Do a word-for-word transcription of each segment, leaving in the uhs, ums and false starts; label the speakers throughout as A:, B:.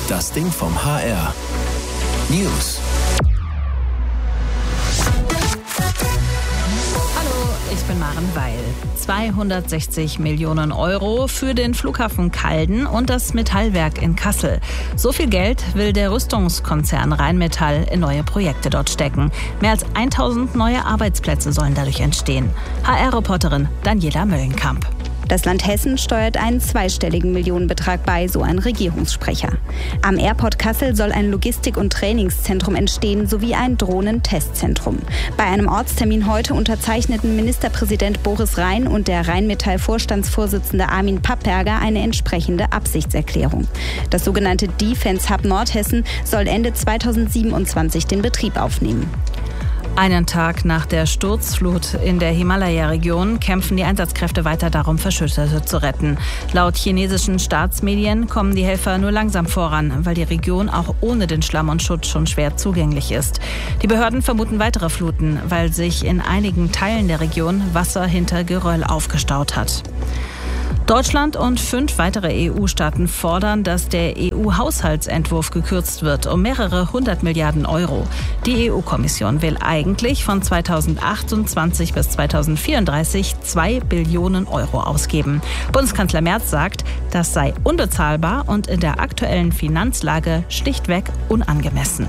A: Das Ding vom H R. News.
B: Ich bin Maren Weil. zweihundertsechzig Millionen Euro für den Flughafen Calden und das Metallwerk in Kassel. So viel Geld will der Rüstungskonzern Rheinmetall in neue Projekte dort stecken. Mehr als tausend neue Arbeitsplätze sollen dadurch entstehen. H R-Reporterin Daniela Möllenkamp.
C: Das Land Hessen steuert einen zweistelligen Millionenbetrag bei, so ein Regierungssprecher. Am Airport Kassel soll ein Logistik- und Trainingszentrum entstehen sowie ein Drohnentestzentrum. Bei einem Ortstermin heute unterzeichneten Ministerpräsident Boris Rhein und der Rheinmetall-Vorstandsvorsitzende Armin Papperger eine entsprechende Absichtserklärung. Das sogenannte Defense Hub Nordhessen soll Ende zweitausendsiebenundzwanzig den Betrieb aufnehmen.
B: Einen Tag nach der Sturzflut in der Himalaya-Region kämpfen die Einsatzkräfte weiter darum, Verschüttete zu retten. Laut chinesischen Staatsmedien kommen die Helfer nur langsam voran, weil die Region auch ohne den Schlamm und Schutt schon schwer zugänglich ist. Die Behörden vermuten weitere Fluten, weil sich in einigen Teilen der Region Wasser hinter Geröll aufgestaut hat. Deutschland und fünf weitere E U-Staaten fordern, dass der E U-Haushaltsentwurf gekürzt wird um mehrere hundert Milliarden Euro. Die E U-Kommission will eigentlich von zweitausendachtundzwanzig bis zweitausendvierunddreißig zwei Billionen Euro ausgeben. Bundeskanzler Merz sagt, das sei unbezahlbar und in der aktuellen Finanzlage schlichtweg unangemessen.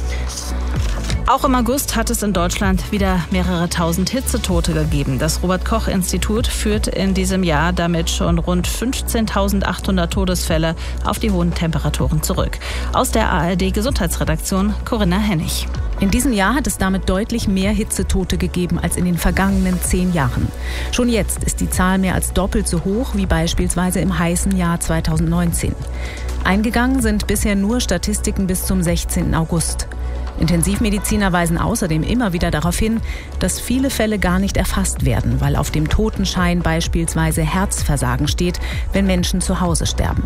B: Auch im August hat es in Deutschland wieder mehrere tausend Hitzetote gegeben. Das Robert-Koch-Institut führt in diesem Jahr damit schon rund fünfzehntausendachthundert Todesfälle auf die hohen Temperaturen zurück. Aus der A R D-Gesundheitsredaktion Corinna Hennig.
D: In diesem Jahr hat es damit deutlich mehr Hitzetote gegeben als in den vergangenen zehn Jahren. Schon jetzt ist die Zahl mehr als doppelt so hoch wie beispielsweise im heißen Jahr zweitausendneunzehn. Eingegangen sind bisher nur Statistiken bis zum sechzehnten August. Intensivmediziner weisen außerdem immer wieder darauf hin, dass viele Fälle gar nicht erfasst werden, weil auf dem Totenschein beispielsweise Herzversagen steht, wenn Menschen zu Hause sterben.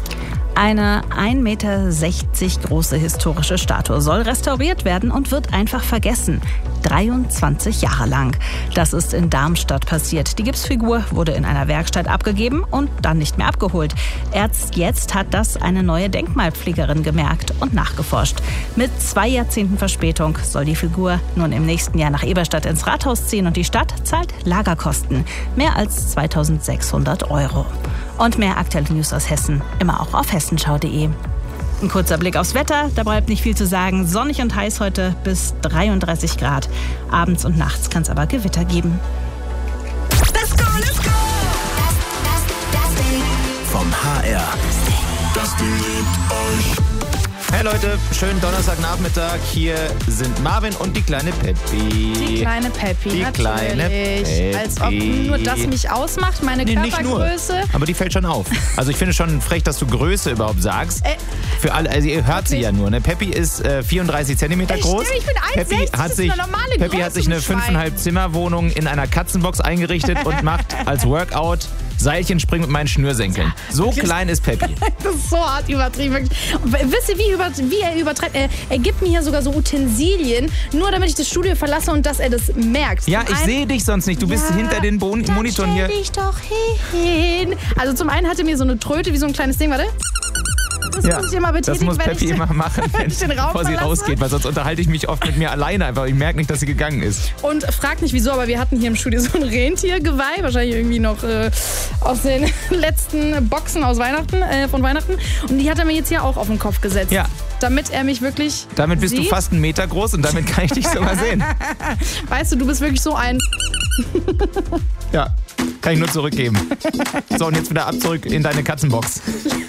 B: Eine ein Meter sechzig große historische Statue soll restauriert werden und wird einfach vergessen. dreiundzwanzig Jahre lang. Das ist in Darmstadt passiert. Die Gipsfigur wurde in einer Werkstatt abgegeben und dann nicht mehr abgeholt. Erst jetzt hat das eine neue Denkmalpflegerin gemerkt und nachgeforscht. Mit zwei Jahrzehnten Verspätung soll die Figur nun im nächsten Jahr nach Eberstadt ins Rathaus ziehen und die Stadt zahlt Lagerkosten. Mehr als zweitausendsechshundert Euro. Und mehr aktuelle News aus Hessen, immer auch auf hessenschau punkt de. Ein kurzer Blick aufs Wetter, da bleibt nicht viel zu sagen. Sonnig und heiß heute bis dreiunddreißig Grad. Abends und nachts kann es aber Gewitter geben.
A: Let's go, let's go! Das, das, das Ding vom H R. Das Ding liebt euch.
E: Hey Leute, schönen Donnerstagnachmittag. Hier sind Marvin und die kleine Peppi.
F: Die kleine Peppi,
E: die
F: natürlich.
E: Kleine Peppi.
F: Als ob nur das mich ausmacht, meine
E: nee,
F: Körpergröße.
E: Nicht nur, aber die fällt schon auf. Also ich finde schon frech, dass du Größe überhaupt sagst. Äh, Für alle, also ihr hört sie ja nur. Ne? Peppi ist äh, vierunddreißig Zentimeter groß.
F: Stimmt, ich bin eins Komma sechzig,
E: Peppi hat
F: das
E: sich,
F: ist eine normale
E: Peppi
F: Größe
E: hat sich eine fünfeinhalb Zimmerwohnung in einer Katzenbox eingerichtet und macht als Workout Seilchen springen mit meinen Schnürsenkeln. So klein ist Peppi.
F: Das ist so hart übertrieben. Wirklich. Wisst ihr, wie, über, wie er übertreibt? Er, er gibt mir hier sogar so Utensilien, nur damit ich das Studio verlasse und dass er das merkt.
E: Ja,
F: Zum
E: ich sehe dich sonst nicht. Du
F: ja,
E: bist hinter den Bon- Monitoren hier.
F: Stell dich doch hin. Also zum einen hat er mir so eine Tröte, wie so ein kleines Ding. Warte. Das
E: ja,
F: muss ich immer betätigen,
E: das muss Peppi
F: wenn ich
E: immer machen, wenn,
F: ich den Raum
E: bevor sie
F: verlasse.
E: rausgeht, weil sonst unterhalte ich mich oft mit mir alleine einfach. Ich merke nicht, dass sie gegangen ist.
F: Und fragt nicht wieso, aber wir hatten hier im Studio so ein Rentiergeweih, wahrscheinlich irgendwie noch äh, aus den letzten Boxen aus Weihnachten, äh, von Weihnachten. Und die hat er mir jetzt hier auch auf den Kopf gesetzt.
E: Ja.
F: Damit er mich wirklich
E: Damit bist
F: sieht.
E: du fast einen Meter groß und damit kann ich dich sogar sehen.
F: Weißt du, du bist wirklich so ein...
E: Ja, kann ich nur zurückgeben. So, und jetzt wieder ab zurück in deine Katzenbox.